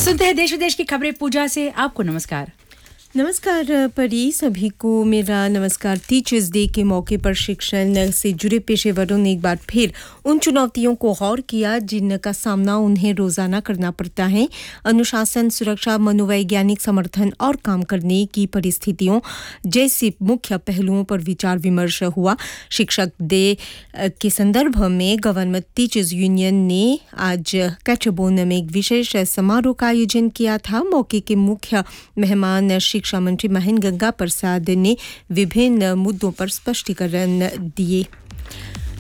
सुनते हैं देश विदेश की खबरें पूजा से। आपको नमस्कार। नमस्कार परी, सभी को मेरा नमस्कार। टीचर्स डे के मौके पर शिक्षण से जुड़े पेशेवरों ने एक बार फिर उन चुनौतियों को गौर किया जिनका सामना उन्हें रोजाना करना पड़ता है। अनुशासन, सुरक्षा, मनोवैज्ञानिक समर्थन और काम करने की परिस्थितियों जैसे मुख्य पहलुओं पर विचार विमर्श हुआ। शिक्षक डे के संदर्भ में गवर्नमेंट टीचर्स यूनियन ने आज कैचबोन में एक विशेष समारोह का आयोजन किया था। मौके के मुख्य मेहमान शिक्षा मंत्री महेंद्र गंगा प्रसाद ने विभिन्न मुद्दों पर स्पष्टीकरण दिए।